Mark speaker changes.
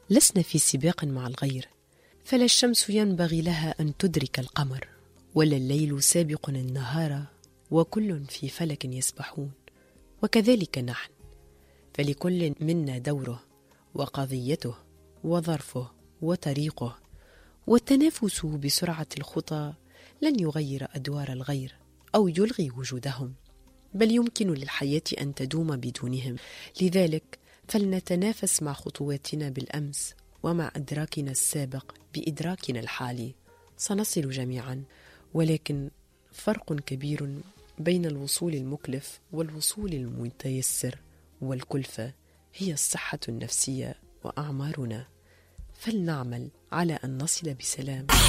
Speaker 1: لسنا في سباق مع الغير، فلا الشمس ينبغي لها أن تدرك القمر، ولا الليل سابق النهار، وكل في فلك يسبحون. وكذلك نحن، فلكل منا دوره وقضيته وظرفه وطريقه، والتنافس بسرعة الخطى لن يغير أدوار الغير أو يلغي وجودهم، بل يمكن للحياة أن تدوم بدونهم. لذلك فلنتنافس مع خطواتنا بالأمس ومع إدراكنا السابق بإدراكنا الحالي. سنصل جميعا، ولكن فرق كبير بين الوصول المكلف والوصول المتيسر، والكلفة هي الصحة النفسية وأعمارنا، فلنعمل على أن نصل بسلام.